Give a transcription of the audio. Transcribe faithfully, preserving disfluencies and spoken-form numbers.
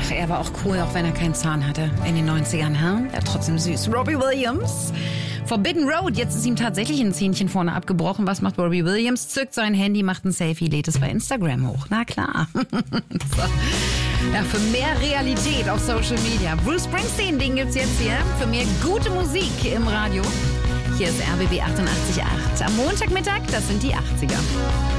Ach, er war auch cool, auch wenn er keinen Zahn hatte in den neunzigern. Hm? Er trotzdem süß. Robbie Williams. Forbidden Road, jetzt ist ihm tatsächlich ein Zähnchen vorne abgebrochen. Was macht Robbie Williams? Zückt sein Handy, macht ein Selfie, lädt es bei Instagram hoch. Na klar. So. Ja, für mehr Realität auf Social Media. Bruce Springsteen, den gibt's jetzt hier. Für mehr gute Musik im Radio. Hier ist R B B achtundachtzig Komma acht. Am Montagmittag, das sind die achtziger.